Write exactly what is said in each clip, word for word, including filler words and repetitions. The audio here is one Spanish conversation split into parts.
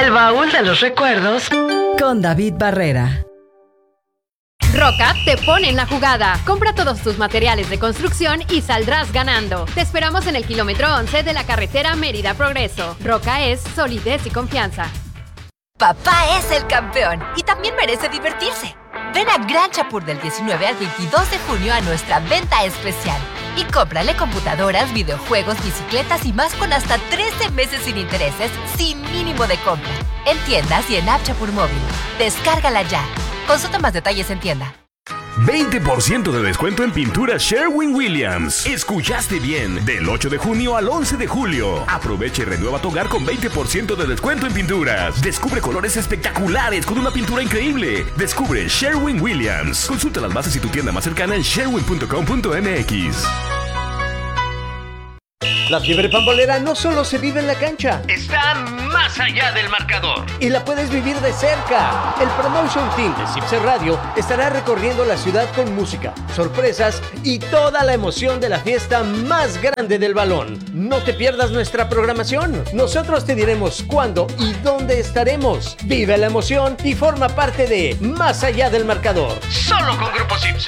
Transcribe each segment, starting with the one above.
El baúl de los recuerdos con David Barrera. Roca te pone en la jugada. Compra todos tus materiales de construcción y saldrás ganando. Te esperamos en el kilómetro once de la carretera Mérida Progreso. Roca es solidez y confianza. Papá es el campeón y también merece divertirse. Ven a Gran Chapur del diecinueve al veintidós de junio a nuestra venta especial y cómprale computadoras, videojuegos, bicicletas y más con hasta trece meses sin intereses, sin mínimo de compra. En tiendas y en App Chapur Móvil. Descárgala ya. Consulta más detalles en tienda. veinte por ciento de descuento en pintura Sherwin-Williams. Escuchaste bien. Del ocho de junio al once de julio. Aprovecha y renueva tu hogar con veinte por ciento de descuento en pinturas. Descubre colores espectaculares con una pintura increíble. Descubre Sherwin-Williams. Consulta las bases y tu tienda más cercana en sherwin punto com punto m x. La fiebre pambolera no solo se vive en la cancha, está más allá del marcador y la puedes vivir de cerca. El Promotion Team de Cipse Radio estará recorriendo la ciudad con música, sorpresas y toda la emoción de la fiesta más grande del balón. No te pierdas nuestra programación. Nosotros te diremos cuándo y dónde estaremos. Vive la emoción y forma parte de Más allá del marcador. Solo con Grupo Cipse.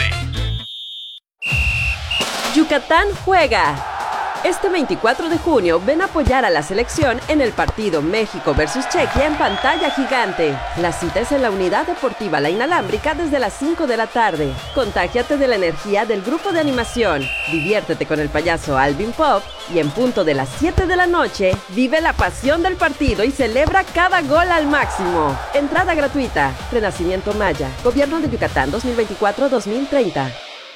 Yucatán juega. Este veinticuatro de junio ven a apoyar a la selección en el partido México versus Chequia en pantalla gigante. La cita es en la Unidad Deportiva La Inalámbrica desde las cinco de la tarde. Contágiate de la energía del grupo de animación. Diviértete con el payaso Alvin Pop y en punto de las siete de la noche vive la pasión del partido y celebra cada gol al máximo. Entrada gratuita. Renacimiento Maya. Gobierno de Yucatán dos mil veinticuatro a dos mil treinta.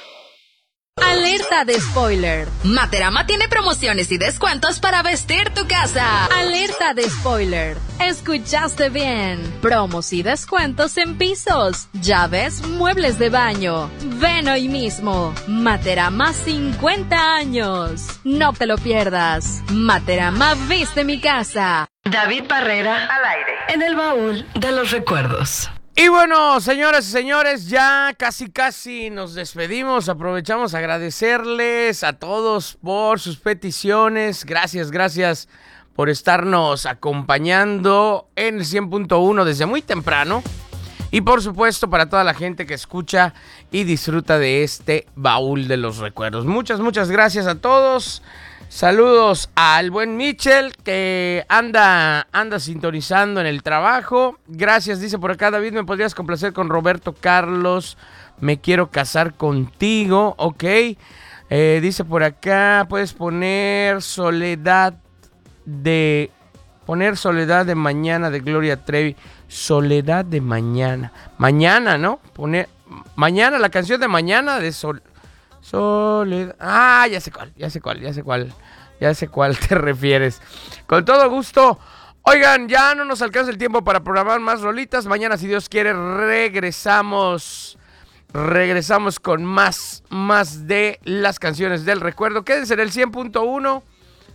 Alerta de spoiler. Materama tiene promociones y descuentos para vestir tu casa. Alerta de spoiler. Escuchaste bien. Promos y descuentos en pisos, llaves, muebles de baño. Ven hoy mismo. Materama cincuenta años. No te lo pierdas. Materama viste mi casa. David Barrera al aire en el baúl de los recuerdos. Y bueno, señoras y señores, ya casi casi nos despedimos. Aprovechamos a agradecerles a todos por sus peticiones. Gracias, gracias por estarnos acompañando en el cien punto uno desde muy temprano. Y por supuesto para toda la gente que escucha y disfruta de este baúl de los recuerdos. Muchas, muchas gracias a todos. Saludos al buen Michel que anda, anda sintonizando en el trabajo. Gracias, dice por acá David, ¿me podrías complacer con Roberto Carlos? Me quiero casar contigo, ok. Eh, dice por acá, puedes poner Soledad de... Poner Soledad de Mañana de Gloria Trevi. Soledad de Mañana. Mañana, ¿no? Poner... Mañana, la canción de Mañana de Sol... Soledad. Ah, ya sé cuál, ya sé cuál, ya sé cuál. Ya sé cuál te refieres. Con todo gusto. Oigan, ya no nos alcanza el tiempo para programar más rolitas. Mañana, si Dios quiere, regresamos. Regresamos con más, más de las canciones del recuerdo. Quédense en el cien punto uno.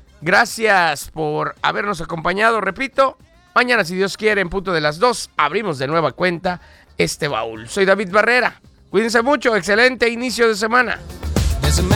Gracias por habernos acompañado. Repito, mañana, si Dios quiere, en punto de las dos, abrimos de nueva cuenta este baúl. Soy David Barrera. Cuídense mucho, excelente inicio de semana.